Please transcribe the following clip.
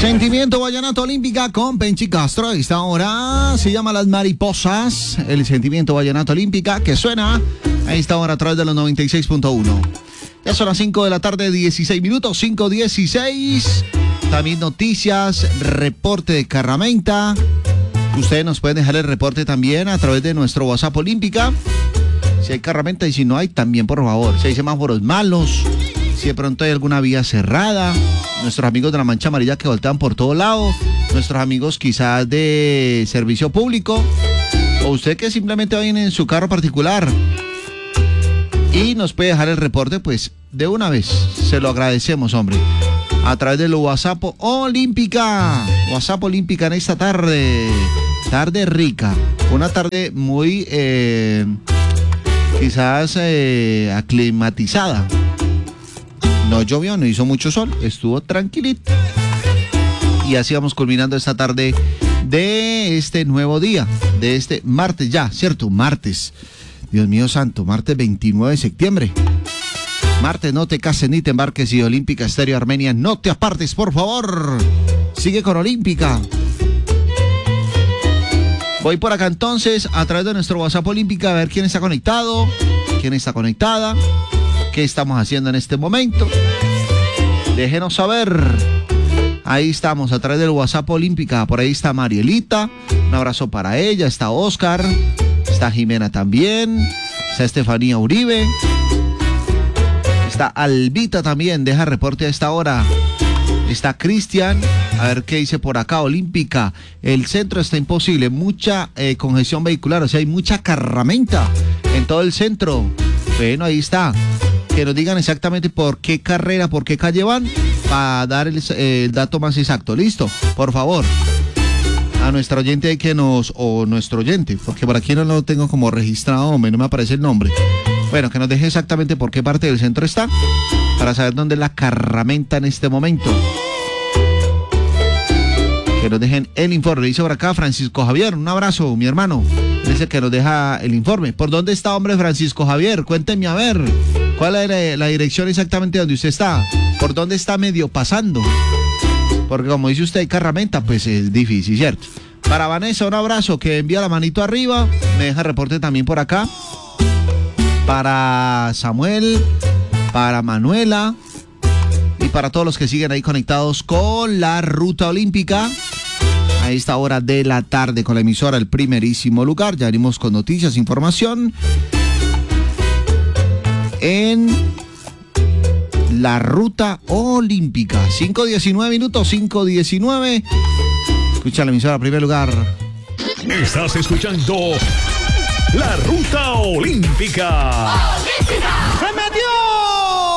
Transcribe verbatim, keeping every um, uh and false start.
Sentimiento Vallenato Olímpica con Penchi Castro. Esta hora se llama Las Mariposas. El Sentimiento Vallenato Olímpica que suena a esta hora a través de los noventa y seis punto uno. Ya son las cinco de la tarde, dieciséis minutos, cinco dieciséis. También noticias, reporte de Carramenta. Ustedes nos pueden dejar el reporte también a través de nuestro WhatsApp Olímpica. Si hay Carramenta y si no hay, también por favor. Si hay semáforos malos, si de pronto hay alguna vía cerrada, nuestros amigos de la Mancha Amarilla que voltean por todo lado, nuestros amigos quizás de servicio público, o usted que simplemente va en su carro particular y nos puede dejar el reporte, pues de una vez, se lo agradecemos, hombre, a través del WhatsApp Olímpica, WhatsApp Olímpica en esta tarde, tarde rica, una tarde muy, eh, quizás eh, aclimatizada. No llovió, no hizo mucho sol, estuvo tranquilito. Y así vamos culminando esta tarde de este nuevo día, de este martes ya, ¿cierto? Martes. Dios mío santo, martes veintinueve de septiembre. Martes, no te cases ni te embarques y Olímpica Estéreo Armenia, no te apartes, por favor. Sigue con Olímpica. Voy por acá entonces, a través de nuestro WhatsApp Olímpica, a ver quién está conectado, quién está conectada. ¿Qué estamos haciendo en este momento? Déjenos saber. Ahí estamos, a través del WhatsApp Olímpica. Por ahí está Marielita. Un abrazo para ella. Está Oscar. Está Jimena también. Está Estefanía Uribe. Está Albita también. Deja reporte a esta hora. Está Cristian. A ver qué dice por acá. Olímpica. El centro está imposible. Mucha eh, congestión vehicular. O sea, hay mucha carramenta en todo el centro. Bueno, ahí está. Que nos digan exactamente por qué carrera, por qué calle van, para dar el, el dato más exacto. ¿Listo? Por favor. A nuestro oyente que nos, o nuestro oyente, porque por aquí no lo tengo como registrado, hombre, no me aparece el nombre. Bueno, que nos deje exactamente por qué parte del centro está, para saber dónde es la carramenta en este momento. Que nos dejen el informe. Dice por acá Francisco Javier, un abrazo, mi hermano. Dice que nos deja el informe. ¿Por dónde está, hombre, Francisco Javier? Cuénteme a ver. ¿Cuál es la dirección exactamente donde usted está? ¿Por dónde está medio pasando? Porque como dice usted, hay carramenta, pues es difícil, ¿cierto? Para Vanessa, un abrazo, que envía la manito arriba. Me deja reporte también por acá. Para Samuel, para Manuela y para todos los que siguen ahí conectados con la Ruta Olímpica. A esta hora de la tarde con la emisora El Primerísimo Lugar. Ya venimos con noticias, información en la Ruta Olímpica. cinco diecinueve minutos, cinco diecinueve. Escucha la emisora Primer Lugar. Estás escuchando la Ruta Olímpica. Olímpica.